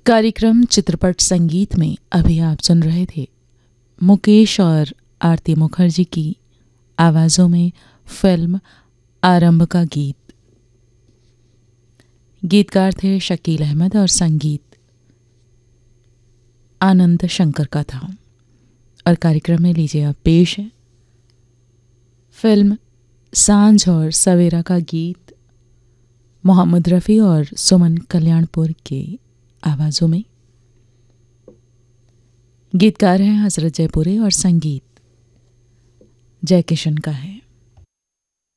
कार्यक्रम चित्रपट संगीत में अभी आप सुन रहे थे मुकेश और आरती मुखर्जी की आवाज़ों में फिल्म आरंभ का गीत। गीतकार थे शकील अहमद और संगीत आनंद शंकर का था। और कार्यक्रम में लीजिए आप पेश है फिल्म सांझ और सवेरा का गीत मोहम्मद रफ़ी और सुमन कल्याणपुर के आवाज़ों में। गीतकार हैं हजरत जयपुरी और संगीत जय किशन का है।